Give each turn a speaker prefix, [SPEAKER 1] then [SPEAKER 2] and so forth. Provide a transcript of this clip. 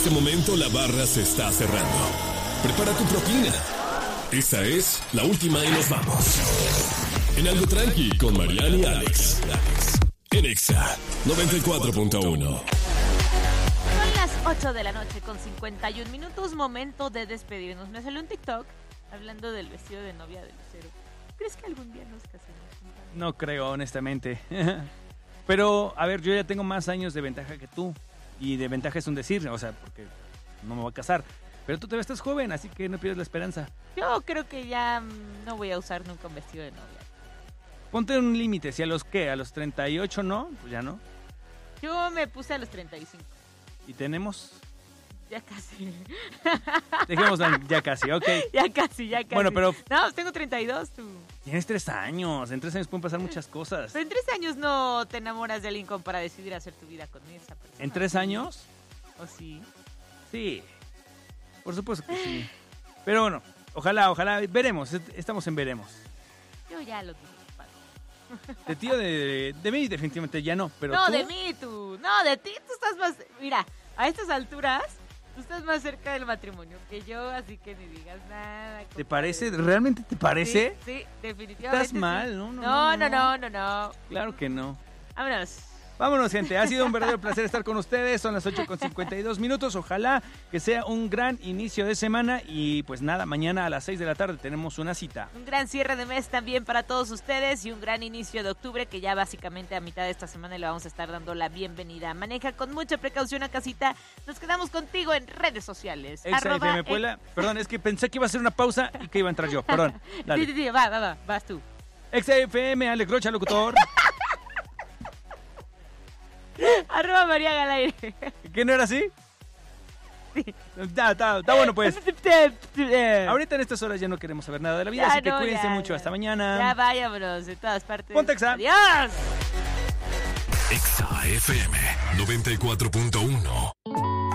[SPEAKER 1] este momento la barra se está cerrando. Prepara tu propina. Esta es la última y nos vamos. En Algo Tranqui con Mariana y Alex. En Exa 94.1.
[SPEAKER 2] Son las 8 de la noche con 51 minutos. Momento de despedirnos. Me salió un TikTok hablando del vestido de novia de Lucero. ¿Crees que algún día nos casemos?
[SPEAKER 3] No creo, honestamente. Pero, a ver, yo ya tengo más años de ventaja que tú. Y de ventaja es un decir, o sea, porque no me voy a casar. Pero tú todavía estás joven, así que no pierdas la esperanza.
[SPEAKER 2] Yo creo que ya no voy a usar nunca un vestido de novia.
[SPEAKER 3] Ponte un límite, si a los 38 no, pues ya no.
[SPEAKER 2] Yo me puse a los 35.
[SPEAKER 3] ¿Y tenemos?
[SPEAKER 2] Ya casi.
[SPEAKER 3] Dejemos ya casi, ok.
[SPEAKER 2] Ya casi.
[SPEAKER 3] Bueno, pero...
[SPEAKER 2] No, tengo 32, tú.
[SPEAKER 3] Tienes 3 años, en 3 años pueden pasar muchas cosas.
[SPEAKER 2] Pero en 3 años no te enamoras de alguien como para decidir hacer tu vida con esa persona.
[SPEAKER 3] ¿En 3 años?
[SPEAKER 2] ¿O sí?
[SPEAKER 3] Sí, por supuesto que sí. Pero bueno, ojalá, veremos, estamos en veremos.
[SPEAKER 2] Yo ya lo tuve.
[SPEAKER 3] De ti o de mí definitivamente ya no, pero
[SPEAKER 2] no,
[SPEAKER 3] tú...
[SPEAKER 2] de mí, tú. No, de ti tú estás más... Mira, a estas alturas... Tú estás más cerca del matrimonio que yo, así que ni digas nada.
[SPEAKER 3] ¿Te parece? ¿Realmente te parece?
[SPEAKER 2] Sí, definitivamente.
[SPEAKER 3] Estás mal,
[SPEAKER 2] sí.
[SPEAKER 3] ¿no?
[SPEAKER 2] No.
[SPEAKER 3] Claro que no.
[SPEAKER 2] Vámonos,
[SPEAKER 3] gente. Ha sido un verdadero placer estar con ustedes. Son las 8:52 minutos. Ojalá que sea un gran inicio de semana. Y pues nada, mañana a las 6 de la tarde tenemos una cita.
[SPEAKER 2] Un gran cierre de mes también para todos ustedes y un gran inicio de octubre que ya básicamente a mitad de esta semana le vamos a estar dando la bienvenida. Maneja con mucha precaución a casita. Nos quedamos contigo en redes sociales.
[SPEAKER 3] XFM Puebla. Perdón, es que pensé que iba a ser una pausa y que iba a entrar yo. Perdón. Dale.
[SPEAKER 2] Sí, va, vas tú.
[SPEAKER 3] XFM, Alex Rocha, locutor.
[SPEAKER 2] @María Galaire.
[SPEAKER 3] ¿Qué no era así?
[SPEAKER 2] Sí.
[SPEAKER 3] Está bueno, pues. Ahorita en estas horas ya no queremos saber nada de la vida, así que cuídense mucho. Hasta mañana.
[SPEAKER 2] Ya vámonos de todas partes.
[SPEAKER 3] Ponte Exa.
[SPEAKER 2] ¡Adiós!
[SPEAKER 1] Exa FM 94.1.